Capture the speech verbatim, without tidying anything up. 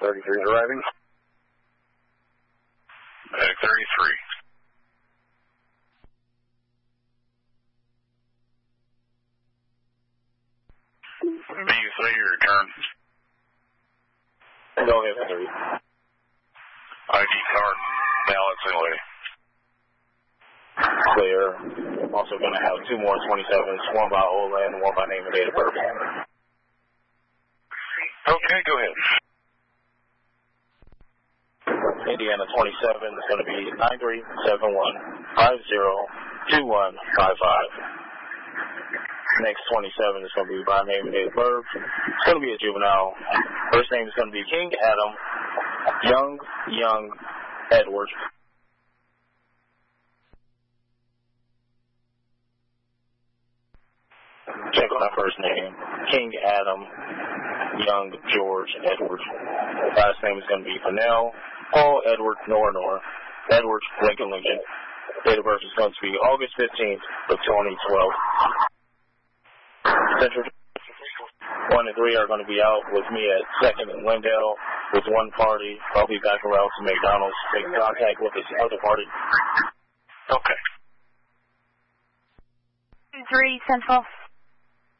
thirty-three is arriving. Medic thirty-three. B three, your return. Go ahead, three. I D card, balance anyway. Clear. I'm also going to have two more twenty-sevens, one by Olan and one by name and date of birth. Okay, go ahead. Indiana twenty-seven is going to be nine three seven one five zero two one five five. Next twenty-seven is going to be by name and date of birth. It's going to be a juvenile. First name is going to be King Adam Young Young Edward. Check on that first name. King Adam Young George Edward. Last name is going to be Fennell Paul Edward Nor Nor Edward Lincoln Lincoln. Date of birth is going to be August fifteenth of twenty twelve. Central one and three are going to be out with me at second and Lindale with one party. I'll be back around to McDonald's to take contact with this other party. Okay. Three Central.